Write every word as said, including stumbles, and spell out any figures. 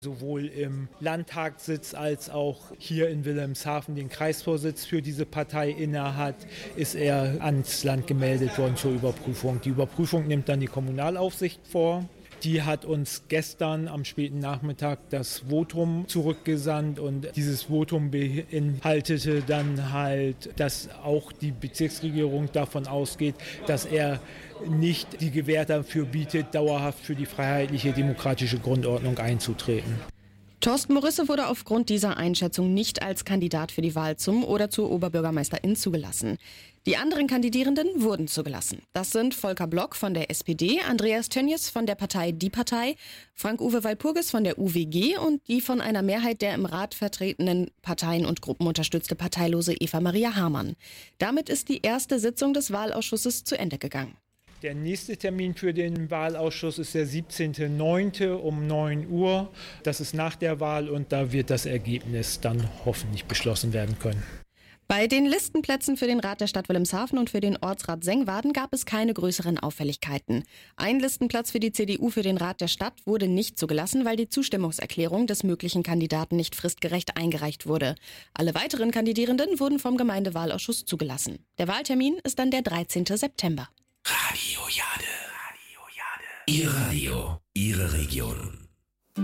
Sowohl im Landtagssitz als auch hier in Wilhelmshaven den Kreisvorsitz für diese Partei innehat, ist er ans Land gemeldet worden zur Überprüfung. Die Überprüfung nimmt dann die Kommunalaufsicht vor. Die hat uns gestern am späten Nachmittag das Votum zurückgesandt und dieses Votum beinhaltete dann halt, dass auch die Bezirksregierung davon ausgeht, dass er nicht die Gewähr dafür bietet, dauerhaft für die freiheitliche demokratische Grundordnung einzutreten. Thorsten Morisse wurde aufgrund dieser Einschätzung nicht als Kandidat für die Wahl zum oder zur Oberbürgermeisterin zugelassen. Die anderen Kandidierenden wurden zugelassen. Das sind Volker Block von der S P D, Andreas Tönjes von der Partei Die Partei, Frank-Uwe Walpurgis von der U W G und die von einer Mehrheit der im Rat vertretenen Parteien und Gruppen unterstützte parteilose Eva-Maria Hamann. Damit ist die erste Sitzung des Wahlausschusses zu Ende gegangen. Der nächste Termin für den Wahlausschuss ist der siebzehnten neunten um neun Uhr. Das ist nach der Wahl und da wird das Ergebnis dann hoffentlich beschlossen werden können. Bei den Listenplätzen für den Rat der Stadt Wilhelmshaven und für den Ortsrat Sengwarden gab es keine größeren Auffälligkeiten. Ein Listenplatz für die C D U für den Rat der Stadt wurde nicht zugelassen, weil die Zustimmungserklärung des möglichen Kandidaten nicht fristgerecht eingereicht wurde. Alle weiteren Kandidierenden wurden vom Gemeindewahlausschuss zugelassen. Der Wahltermin ist dann der dreizehnten September. Radio Jade. Radio Jade. Ihr Radio, Ihre Region.